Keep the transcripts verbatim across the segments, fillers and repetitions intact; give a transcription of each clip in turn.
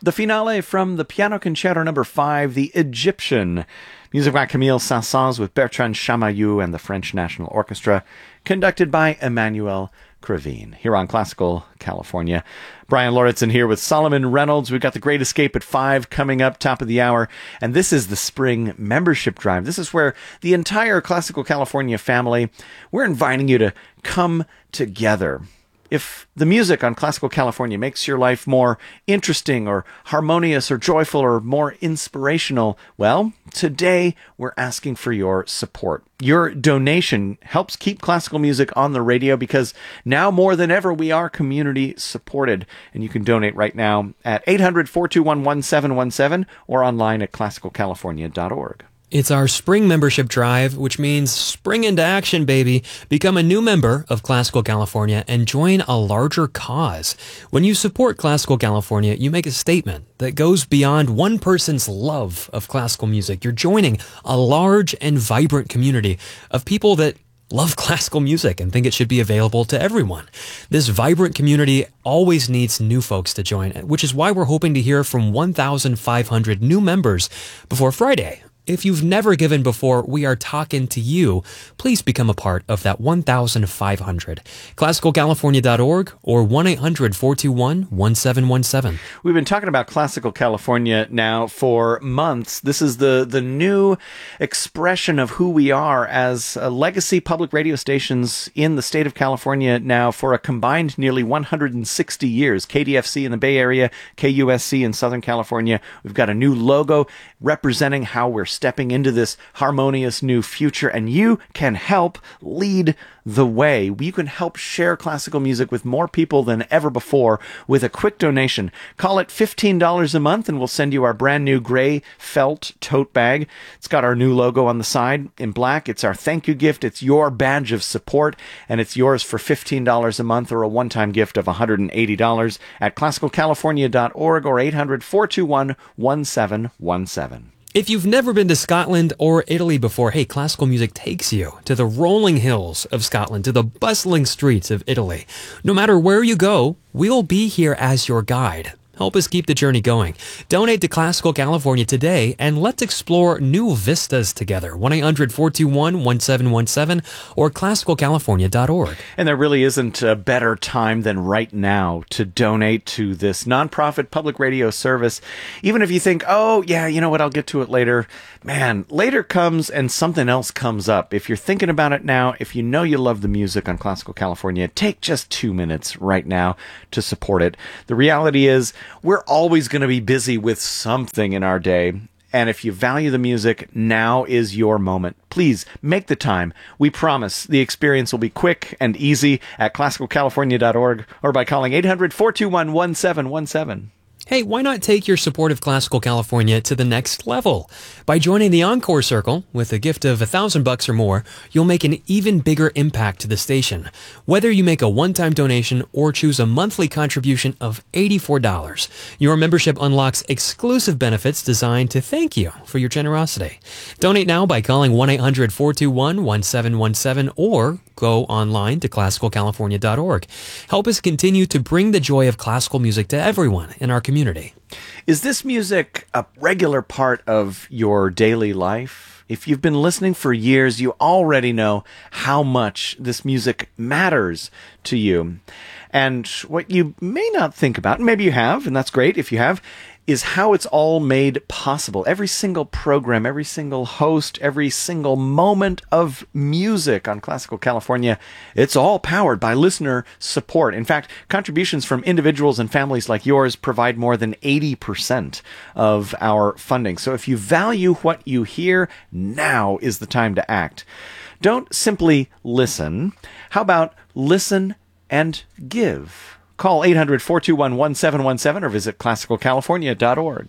The finale from the Piano Concerto number five, The Egyptian. Music by Camille Saint-Saëns with Bertrand Chamayou and the French National Orchestra, conducted by Emmanuel Cravine, here on Classical California. Brian Lauritsen here with Solomon Reynolds. We've got The Great Escape at five coming up, top of the hour. And this is the spring membership drive. This is where the entire Classical California family, we're inviting you to come together. If the music on Classical California makes your life more interesting or harmonious or joyful or more inspirational, well, today we're asking for your support. Your donation helps keep classical music on the radio because now more than ever we are community supported. And you can donate right now at eight hundred, four two one, one seven one seven or online at classical california dot org. It's our spring membership drive, which means spring into action, baby. Become a new member of Classical California and join a larger cause. When you support Classical California, you make a statement that goes beyond one person's love of classical music. You're joining a large and vibrant community of people that love classical music and think it should be available to everyone. This vibrant community always needs new folks to join, which is why we're hoping to hear from one thousand five hundred new members before Friday. If you've never given before, we are talking to you. Please become a part of that one thousand five hundred. classical california dot org or one eight hundred, four two one, one seven one seven. We've been talking about Classical California now for months. This is the, the new expression of who we are as a legacy public radio stations in the state of California now for a combined nearly one hundred sixty years. K D F C in the Bay Area, K U S C in Southern California. We've got a new logo representing how we're stepping into this harmonious new future, and you can help lead the way. You can help share classical music with more people than ever before with a quick donation. Call it fifteen dollars a month and we'll send you our brand new gray felt tote bag. It's got our new logo on the side in black. It's our thank you gift. It's your badge of support, and it's yours for fifteen dollars a month or a one-time gift of one hundred eighty dollars at classical california dot org or eight hundred, four two one, one seven one seven. If you've never been to Scotland or Italy before, hey, classical music takes you to the rolling hills of Scotland, to the bustling streets of Italy. No matter where you go, we'll be here as your guide. Help us keep the journey going. Donate to Classical California today, and let's explore new vistas together. one eight hundred, four two one, one seven one seven or classical california dot org. And there really isn't a better time than right now to donate to this nonprofit public radio service. Even if you think, oh, yeah, you know what, I'll get to it later. Man, later comes and something else comes up. If you're thinking about it now, if you know you love the music on Classical California, take just two minutes right now to support it. The reality is, we're always going to be busy with something in our day. And if you value the music, now is your moment. Please make the time. We promise the experience will be quick and easy at classical california dot org or by calling eight hundred, four two one, one seven one seven. Hey, why not take your support of Classical California to the next level? By joining the Encore Circle with a gift of a thousand bucks or more, you'll make an even bigger impact to the station. Whether you make a one-time donation or choose a monthly contribution of eighty-four dollars, your membership unlocks exclusive benefits designed to thank you for your generosity. Donate now by calling one eight hundred, four two one, one seven one seven or go online to classical california dot org. Help us continue to bring the joy of classical music to everyone in our community. Is this music a regular part of your daily life? If you've been listening for years, you already know how much this music matters to you. And what you may not think about, maybe you have, and that's great if you have, is how it's all made possible. Every single program, every single host, every single moment of music on Classical California, it's all powered by listener support. In fact, contributions from individuals and families like yours provide more than eighty percent of our funding. So if you value what you hear, now is the time to act. Don't simply listen. How about listen and give? Call eight hundred, four two one, one seven one seven or visit classical california dot org.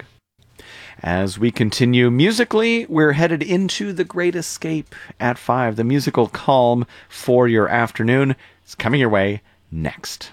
As we continue musically, we're headed into The Great Escape at five. The musical calm for your afternoon is coming your way next.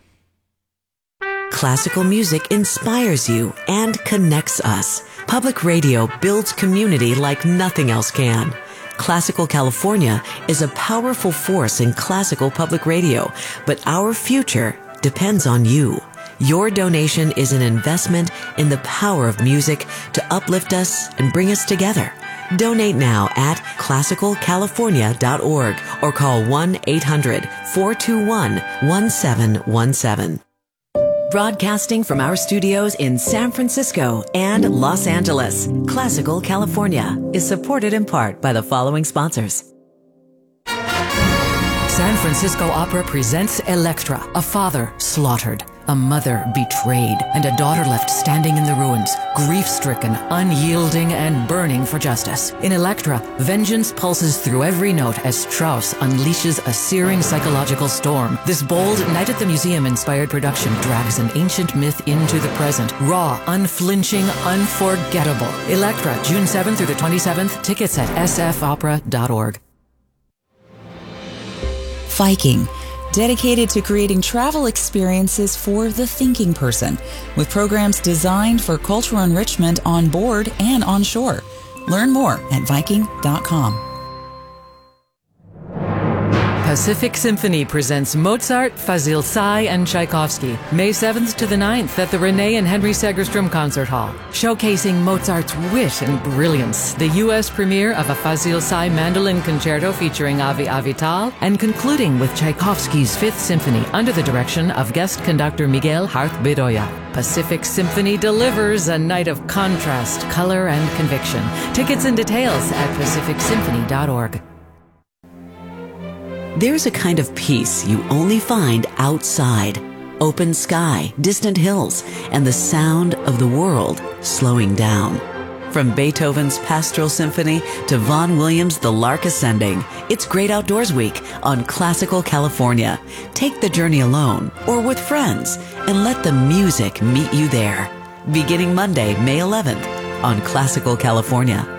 Classical music inspires you and connects us. Public radio builds community like nothing else can. Classical California is a powerful force in classical public radio, but our future depends on you. Your donation is an investment in the power of music to uplift us and bring us together. Donate now at classical california dot org or call one eight hundred four two one one seven one seven. Broadcasting from our studios in San Francisco and Los Angeles, Classical California is supported in part by the following sponsors. San Francisco Opera presents Elektra, a father slaughtered, a mother betrayed, and a daughter left standing in the ruins, grief-stricken, unyielding, and burning for justice. In Elektra, vengeance pulses through every note as Strauss unleashes a searing psychological storm. This bold Night at the Museum-inspired production drags an ancient myth into the present. Raw, unflinching, unforgettable. Elektra, June seventh through the twenty-seventh. Tickets at s f opera dot org. Viking, dedicated to creating travel experiences for the thinking person, with programs designed for cultural enrichment on board and on shore. Learn more at viking dot com. Pacific Symphony presents Mozart, Fazil Say, and Tchaikovsky, May seventh to the ninth at the Renee and Henry Segerstrom Concert Hall. Showcasing Mozart's wit and brilliance, the U S premiere of a Fazil Say mandolin concerto featuring Avi Avital, and concluding with Tchaikovsky's Fifth Symphony under the direction of guest conductor Miguel Harth-Bedoya. Pacific Symphony delivers a night of contrast, color, and conviction. Tickets and details at pacific symphony dot org. There's a kind of peace you only find outside. Open sky, distant hills, and the sound of the world slowing down. From Beethoven's Pastoral Symphony to Vaughan Williams' The Lark Ascending, it's Great Outdoors Week on Classical California. Take the journey alone or with friends and let the music meet you there. Beginning Monday, May eleventh on Classical California.